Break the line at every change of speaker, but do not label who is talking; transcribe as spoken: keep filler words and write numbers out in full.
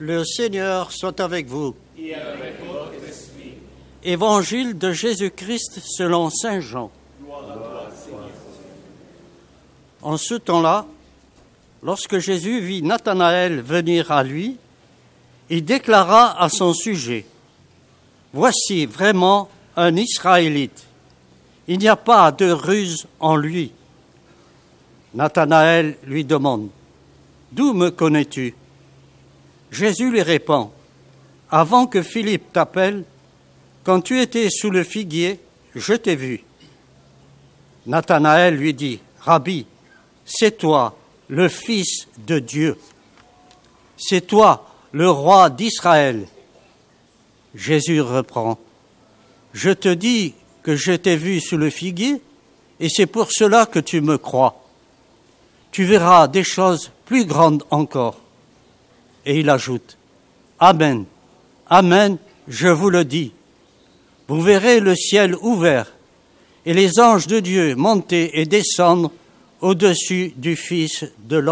Le Seigneur soit avec vous.
Et avec votre esprit.
Évangile de Jésus-Christ selon saint Jean.
Gloire à toi, Seigneur.
En ce temps-là, lorsque Jésus vit Nathanaël venir à lui, il déclara à son sujet : « Voici vraiment un Israélite. Il n'y a pas de ruse en lui. » Nathanaël lui demande : « D'où me connais-tu » Jésus lui répond : « Avant que Philippe t'appelle, quand tu étais sous le figuier, je t'ai vu. » Nathanaël lui dit : « Rabbi, c'est toi, le Fils de Dieu. C'est toi, le roi d'Israël. » Jésus reprend : « Je te dis que je t'ai vu sous le figuier, et c'est pour cela que tu me crois. Tu verras des choses plus grandes encore. » Et il ajoute : « Amen, Amen, je vous le dis. Vous verrez le ciel ouvert et les anges de Dieu monter et descendre au-dessus du Fils de l'homme. »